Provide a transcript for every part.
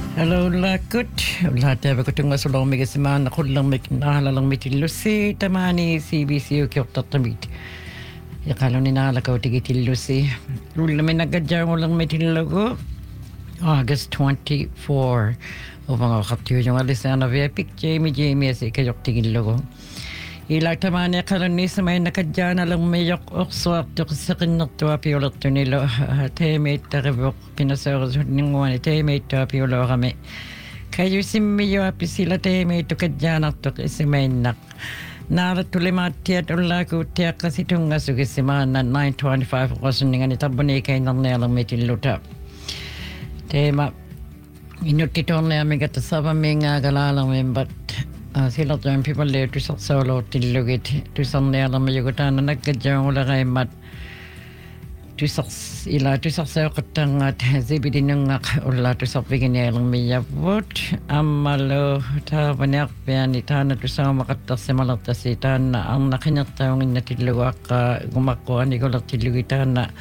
Hello, lakot. Lahat tayo ko tunga sa long migasimana kulang nahala lang mitilusi tamani CBC tatamit. Yakalo ni nalakaw tigitilusi. Ulam may nagadya mo lang mitilago. August 24. O mga kaptiyo yung alisan na Epic Jamie as ikayok tigilago. Ilag tamani kalani sa may nakadya na lang mayok okswak tuk sa kinaktuwa piolot to nilo. Temate taribok pinasarot ng wani temate piolo kami. Kayo simiyo api sila temate kadya na tuk isimenak. Nara tulimati at ulaku tiyak kasi tunga sugisimana 9:25 kasi nga nitabuni kay nang nelang mitiluta. Tema inutiton na aming katasaba mga galalang membat. Sila tayo people there to solo tilugit to some nela mayugutan na nagkadyang wala kay mat to ila to sa katang at zibidin ng ula to sa piginelang miyabot amalo ta banak pianitan to sa makatas sa malatasitan na ang nakinatawang natilugak gumako ani ko tilugitan na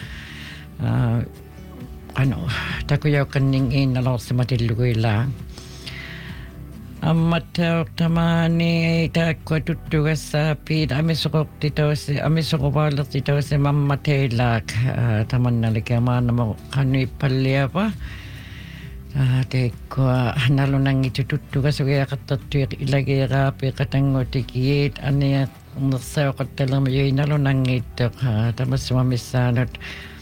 takuyaw kaning inalaw sa matilugoy lang. Amat tamani takwa tutugas sa pid amisukok balat dito si Mama Telak taman nalikaman na mo kano'y palya pa tekwa nalo nang itutugas kaya katatuyak ilagay rapi katango tikit aniya nasayo katalang mayoy nalo nang ito tamas mamisanot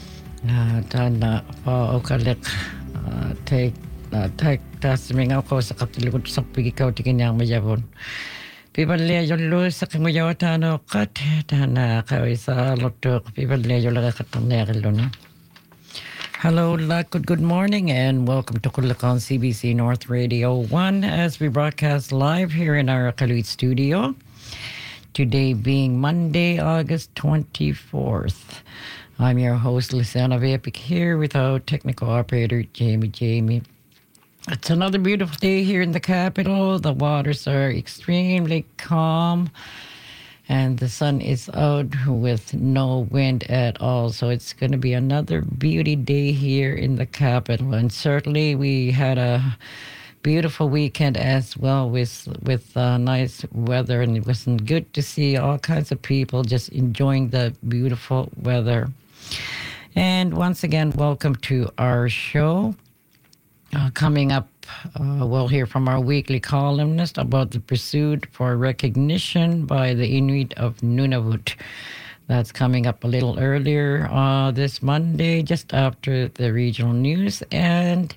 tana pa okalik take tas mingaw ko sa katilikod sa pigikaw tikin yang mayabon. Pibalya yung lo sa kanguyaw tano kat tana kaway sa lotok pibalya yung laga katanero na. Hello, good morning and welcome to Kulakan CBC North Radio 1 as we broadcast live here in our Kaluit studio. Today being Monday, August 24th. I'm your host, Luciana Epic here with our technical operator, Jamie. It's another beautiful day here in the capital. The waters are extremely calm and the sun is out with no wind at all. So it's going to be another beauty day here in the capital. And certainly we had a beautiful weekend as well with nice weather. And it was good to see all kinds of people just enjoying the beautiful weather. And once again, welcome to our show. Coming up, we'll hear from our weekly columnist about the pursuit for recognition by the Inuit of Nunavut. That's coming up a little earlier this Monday, just after the regional news. And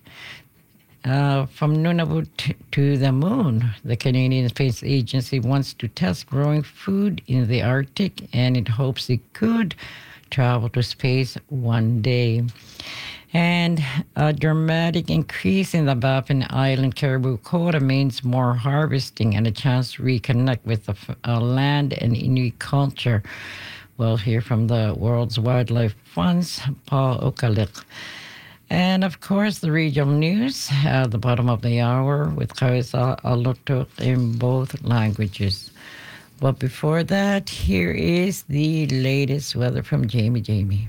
from Nunavut to the moon, the Canadian Space Agency wants to test growing food in the Arctic, and it hopes it could travel to space one day. And a dramatic increase in the Baffin Island caribou quota means more harvesting and a chance to reconnect with the land and Inuit culture. We'll hear from the World's Wildlife Fund's Paul Okalik. And of course, the regional news at the bottom of the hour with Kawisa Alotok in both languages. But before that, here is the latest weather from Jamie.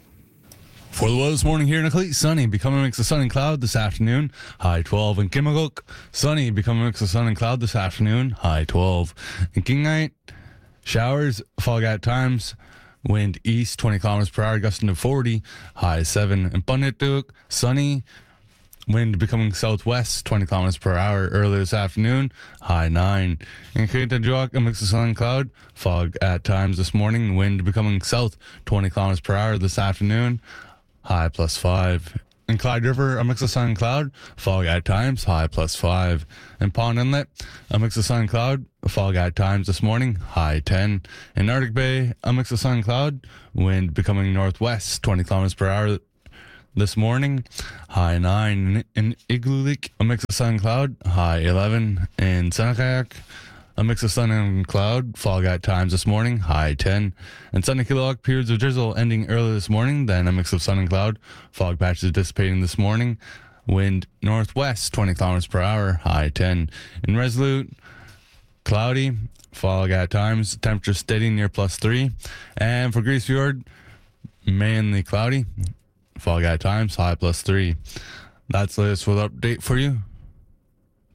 For the weather this morning here in Aklit, sunny, becoming a mix of sun and cloud this afternoon, high 12. In Kimaguk, sunny, becoming a mix of sun and cloud this afternoon, high 12. In Kingnight, showers, fog at times, wind east 20 kilometers per hour, gusting to 40, high 7. In Punittuk, sunny, wind becoming southwest 20 kilometers per hour earlier this afternoon, high 9. In Kitajuak, a mix of sun and cloud, fog at times this morning, wind becoming south 20 kilometers per hour this afternoon, high +5. In Clyde River, a mix of sun and cloud, fog at times, high +5. In Pond Inlet, a mix of sun and cloud, fog at times this morning, high 10. In Arctic Bay, a mix of sun and cloud, wind becoming northwest 20 kilometers per hour this morning, high 9. In Igloolik, a mix of sun and cloud, high 11. In Senakayak, a mix of sun and cloud, fog at times this morning, high 10. And Sunny Kilowog, periods of drizzle ending early this morning, then a mix of sun and cloud, fog patches dissipating this morning, wind northwest 20 kilometers per hour, high 10. In Resolute, cloudy, fog at times, temperature steady near +3. And for Grise Fjord, mainly cloudy, fog at times, high +3. That's the latest weather update for you.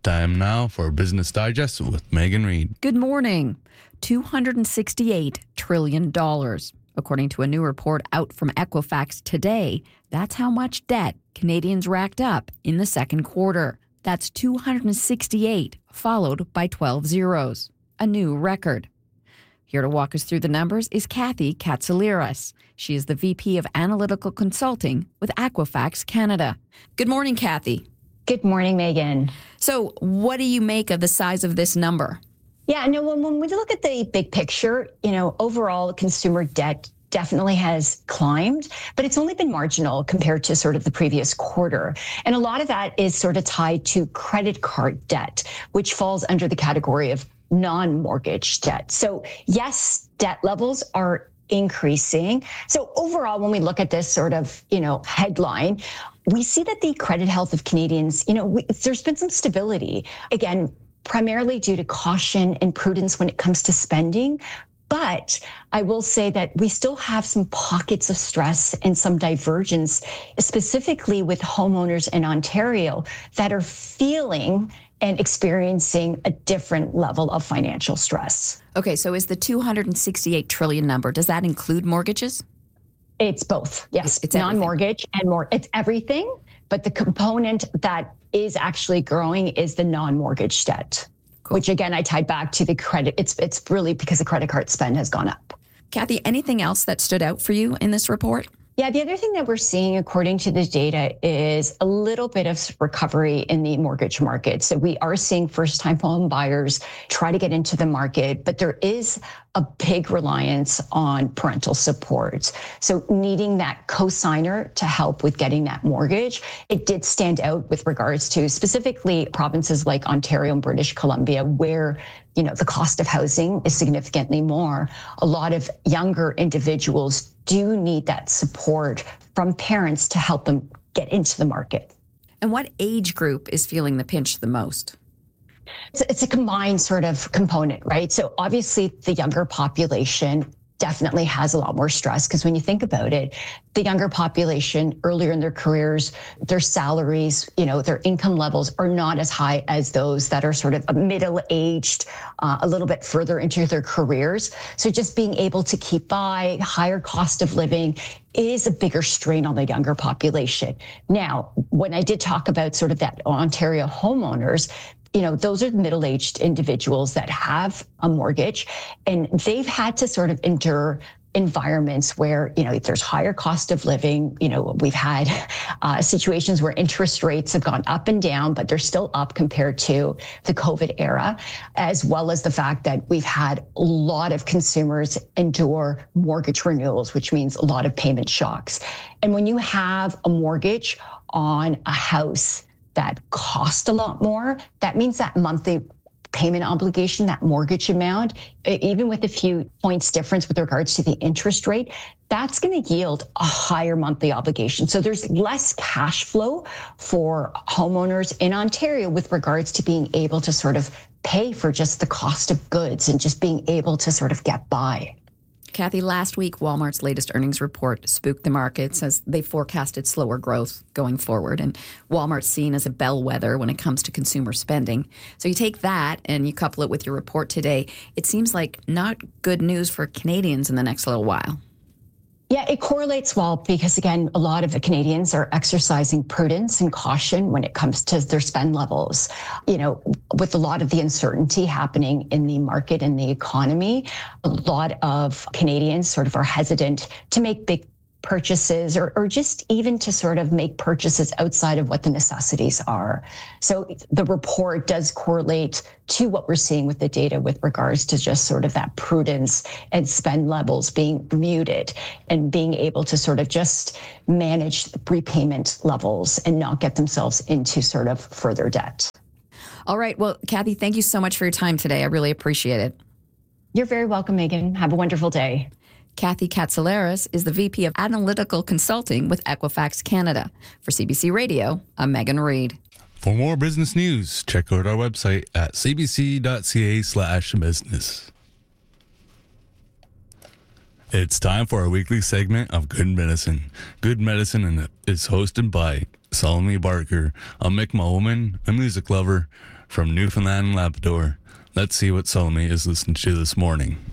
Time now for Business Digest with Megan Reid. Good morning. $268 trillion. According to a new report out from Equifax today, that's how much debt Canadians racked up in the second quarter. That's 268, followed by 12 zeros. A new record. Here to walk us through the numbers is Kathy Katsouliras. She is the VP of Analytical Consulting with Equifax Canada. Good morning, Kathy. Good morning, Megan. So what do you make of the size of this number? Yeah, no, when we look at the big picture, overall consumer debt definitely has climbed, but it's only been marginal compared to sort of the previous quarter. And a lot of that is sort of tied to credit card debt, which falls under the category of non-mortgage debt. So yes, debt levels are increasing. So overall, when we look at this sort of, headline, we see that the credit health of Canadians, there's been some stability, again, primarily due to caution and prudence when it comes to spending. But I will say that we still have some pockets of stress and some divergence, specifically with homeowners in Ontario that are feeling and experiencing a different level of financial stress. Okay, so is the 268 trillion number, does that include mortgages? It's both. Yes, it's non-mortgage and more. It's everything, but the component that is actually growing is the non-mortgage debt, which again, I tied back to the credit. It's really because the credit card spend has gone up. Kathy, anything else that stood out for you in this report? Yeah, the other thing that we're seeing, according to the data, is a little bit of recovery in the mortgage market. So we are seeing first-time home buyers try to get into the market, but there is a big reliance on parental support. So needing that co-signer to help with getting that mortgage, it did stand out with regards to specifically provinces like Ontario and British Columbia, where the cost of housing is significantly more. A lot of younger individuals do need that support from parents to help them get into the market. And what age group is feeling the pinch the most? It's a combined sort of component, right? So obviously the younger population definitely has a lot more stress because when you think about it, the younger population earlier in their careers, their salaries, their income levels are not as high as those that are sort of middle-aged, a little bit further into their careers. So just being able to keep by, higher cost of living is a bigger strain on the younger population. Now, when I did talk about sort of that Ontario homeowners, those are middle-aged individuals that have a mortgage, and they've had to sort of endure environments where, there's higher cost of living. We've had situations where interest rates have gone up and down, but they're still up compared to the COVID era, as well as the fact that we've had a lot of consumers endure mortgage renewals, which means a lot of payment shocks. And when you have a mortgage on a house that cost a lot more, that means that monthly payment obligation, that mortgage amount, even with a few points difference with regards to the interest rate, that's going to yield a higher monthly obligation. So there's less cash flow for homeowners in Ontario with regards to being able to sort of pay for just the cost of goods and just being able to sort of get by. Kathy, last week, Walmart's latest earnings report spooked the markets as they forecasted slower growth going forward. And Walmart's seen as a bellwether when it comes to consumer spending. So you take that and you couple it with your report today. It seems like not good news for Canadians in the next little while. Yeah, it correlates well because, again, a lot of the Canadians are exercising prudence and caution when it comes to their spend levels. With a lot of the uncertainty happening in the market and the economy, a lot of Canadians sort of are hesitant to make big purchases or just even to sort of make purchases outside of what the necessities are. So the report does correlate to what we're seeing with the data with regards to just sort of that prudence and spend levels being muted and being able to sort of just manage repayment levels and not get themselves into sort of further debt. All right. Well, Kathy, thank you so much for your time today. I really appreciate it. You're very welcome, Megan. Have a wonderful day. Kathy Katsouliras is the VP of Analytical Consulting with Equifax Canada. For CBC Radio, I'm Megan Reid. For more business news, check out our website at cbc.ca/business. It's time for our weekly segment of Good Medicine. Good Medicine is hosted by Salome Barker, a Mi'kmaq woman, a music lover, from Newfoundland and Labrador. Let's see what Salome is listening to this morning.